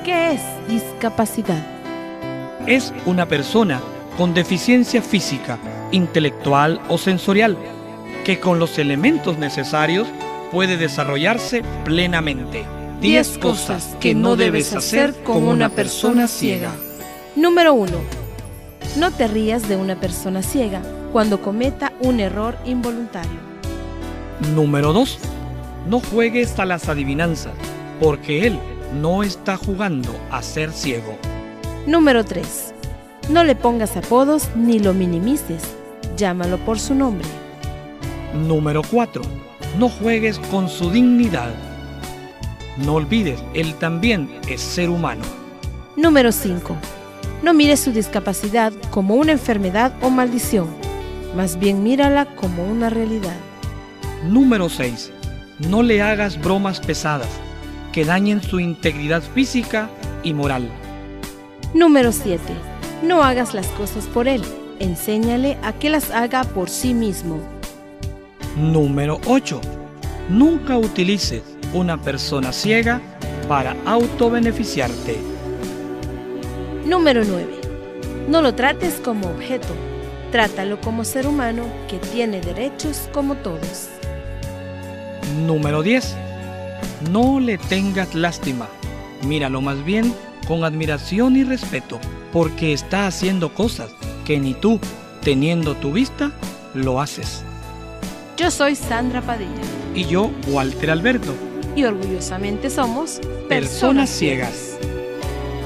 ¿Qué es discapacidad? Es una persona con deficiencia física, intelectual o sensorial, que con los elementos necesarios puede desarrollarse plenamente. 10 cosas que no debes hacer con una persona ciega. Número 1. No te rías de una persona ciega cuando cometa un error involuntario. Número 2. No juegues a las adivinanzas, porque él no está jugando a ser ciego. Número 3. No le pongas apodos ni lo minimices. Llámalo por su nombre. Número 4. No juegues con su dignidad. No olvides, él también es ser humano. Número 5. No mires su discapacidad como una enfermedad o maldición. Más bien mírala como una realidad. Número 6. No le hagas bromas pesadas que dañen su integridad física y moral. Número 7. No hagas las cosas por él. Enséñale a que las haga por sí mismo. Número 8. Nunca utilices una persona ciega para autobeneficiarte. Número 9. No lo trates como objeto. Trátalo como ser humano que tiene derechos como todos. Número 10. No le tengas lástima. Míralo más bien con admiración y respeto, porque está haciendo cosas que ni tú, teniendo tu vista, lo haces. Yo soy Sandra Padilla. Y yo, Walter Alberto. Y orgullosamente somos Personas Ciegas.